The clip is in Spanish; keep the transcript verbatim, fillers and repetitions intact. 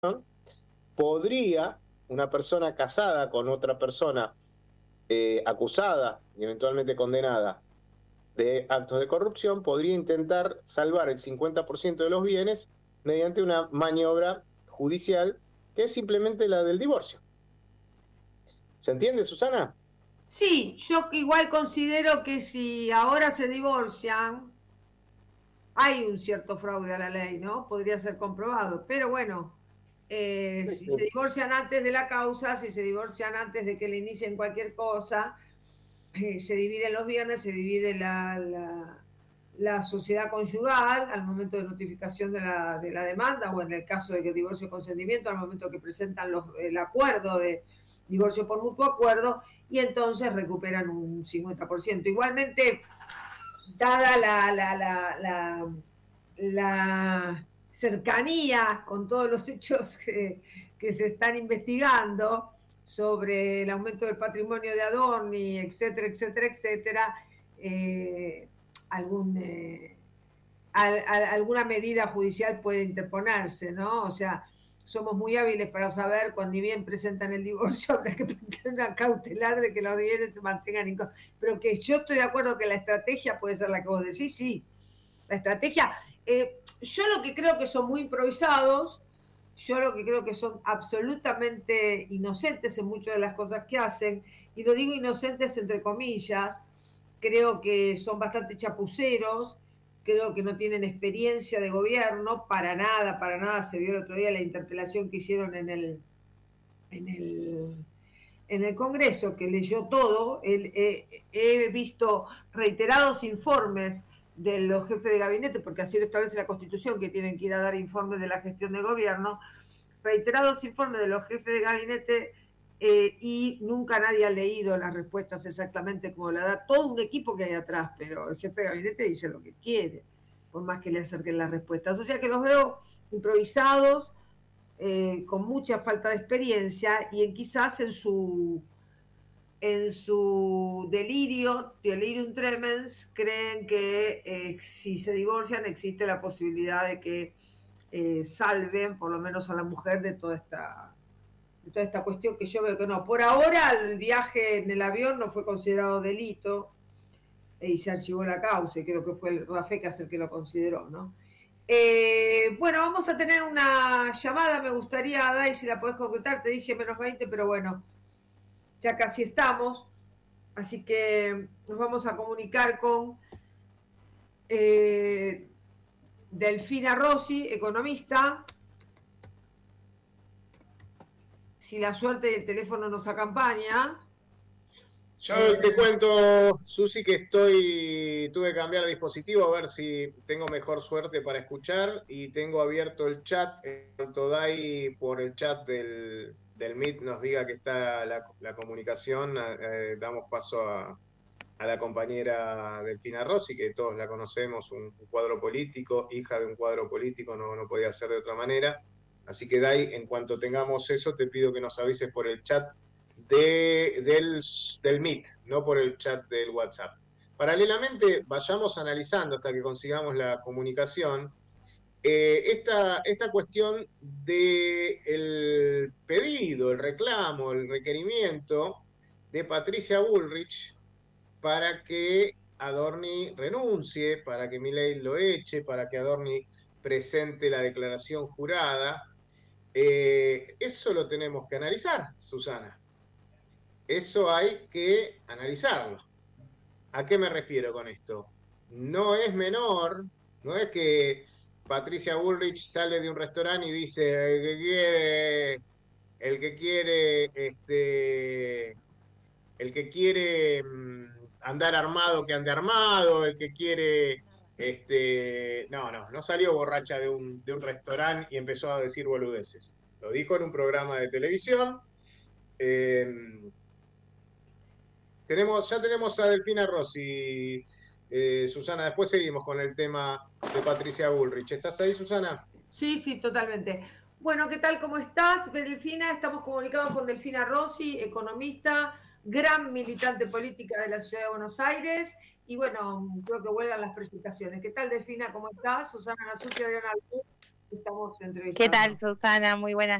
podría una persona casada con otra persona eh, acusada y eventualmente condenada de actos de corrupción, podría intentar salvar el cincuenta por ciento de los bienes mediante una maniobra judicial que es simplemente la del divorcio. ¿Se entiende, Susana? Sí, yo igual considero que si ahora se divorcian, hay un cierto fraude a la ley, ¿no? Podría ser comprobado, pero bueno, eh, Sí, si se sí. divorcian antes de la causa, si se divorcian antes de que le inicien cualquier cosa, eh, se dividen los bienes, se divide la, la, la sociedad conyugal al momento de notificación de la, de la demanda, o en el caso de que divorcio consentimiento, al momento que presentan los, el acuerdo de divorcio por mutuo acuerdo, y entonces recuperan un cincuenta por ciento. Igualmente, dada la, la, la, la, la cercanía con todos los hechos que, que se están investigando sobre el aumento del patrimonio de Adorni, etcétera, etcétera, etcétera, eh, algún, eh, al, al, alguna medida judicial puede interponerse, ¿no? O sea, somos muy hábiles para saber cuando ni bien presentan el divorcio, habrá que plantear una cautelar de que los bienes se mantengan en... Pero que yo estoy de acuerdo que la estrategia puede ser la que vos decís, sí. La estrategia, eh, yo lo que creo que son muy improvisados, yo lo que creo que son absolutamente inocentes en muchas de las cosas que hacen, y lo digo inocentes entre comillas, creo que son bastante chapuceros, creo que no tienen experiencia de gobierno, para nada, para nada, se vio el otro día la interpelación que hicieron en el, en el, en el Congreso, que leyó todo, el, eh, he visto reiterados informes de los jefes de gabinete, porque así lo establece la Constitución, que tienen que ir a dar informes de la gestión de gobierno, reiterados informes de los jefes de gabinete, eh, y nunca nadie ha leído las respuestas exactamente como la da todo un equipo que hay atrás, pero el jefe de gabinete dice lo que quiere, por más que le acerquen las respuestas. O sea que los veo improvisados, eh, con mucha falta de experiencia y en, quizás en su, en su delirio, delirium tremens, creen que eh, si se divorcian existe la posibilidad de que eh, salven por lo menos a la mujer de toda esta de toda esta cuestión, que yo veo que no. Por ahora el viaje en el avión no fue considerado delito, eh, y se archivó la causa, y creo que fue el Rafecas el que lo consideró, ¿no? Eh, bueno, vamos a tener una llamada, me gustaría, Dai, si la podés concretar, te dije menos veinte, pero bueno, ya casi estamos, así que nos vamos a comunicar con eh, Delfina Rossi, economista. Si la suerte del teléfono nos acompaña. Yo Eh, te cuento, Susi, que estoy, tuve que cambiar de dispositivo a ver si tengo mejor suerte para escuchar y tengo abierto el chat. En cuanto Dai por el chat del, del Meet nos diga que está la, la comunicación, eh, damos paso a, a la compañera Delfina Rossi, que todos la conocemos, un, un cuadro político, hija de un cuadro político, no, no podía ser de otra manera. Así que Dai, en cuanto tengamos eso, te pido que nos avises por el chat de, del, del Meet, no por el chat del WhatsApp. Paralelamente, vayamos analizando hasta que consigamos la comunicación. Eh, esta, esta cuestión del pedido, el reclamo, el requerimiento de Patricia Bullrich para que Adorni renuncie, para que Milei lo eche, para que Adorni presente la declaración jurada. Eh, eso lo tenemos que analizar, Susana. Eso hay que analizarlo. ¿A qué me refiero con esto? No es menor, no es que Patricia Bullrich sale de un restaurante y dice el que quiere, el que quiere, este, el que quiere mm, andar armado que ande armado, el que quiere, este, no, no, no salió borracha de un, de un restaurante y empezó a decir boludeces. Lo dijo en un programa de televisión. Eh, tenemos, ya tenemos a Delfina Rossi, eh, Susana, después seguimos con el tema de Patricia Bullrich. ¿Estás ahí, Susana? Sí, sí, totalmente. Bueno, ¿qué tal? ¿Cómo estás, Delfina? Estamos comunicados con Delfina Rossi, economista, gran militante política de la Ciudad de Buenos Aires. Y bueno, creo que vuelvan las presentaciones. ¿Qué tal, Delfina? ¿Cómo estás? Susana Nasuti, Adriana Albu. estamos entrevistando. ¿Qué tal, Susana? Muy buenas